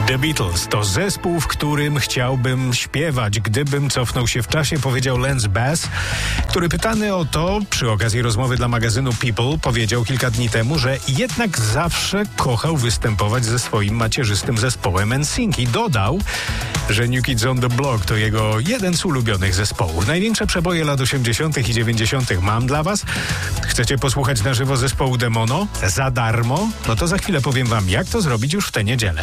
The Beatles to zespół, w którym chciałbym śpiewać, gdybym cofnął się w czasie, powiedział Lance Bass, który pytany o to przy okazji rozmowy dla magazynu People powiedział kilka dni temu, że jednak zawsze kochał występować ze swoim macierzystym zespołem NSYNC i dodał, że New Kids on the Block to jego jeden z ulubionych zespołów. Największe przeboje lat 80. i 90. mam dla was. Chcecie posłuchać na żywo zespołu The Mono? Za darmo? No to za chwilę powiem wam, jak to zrobić już w tę niedzielę.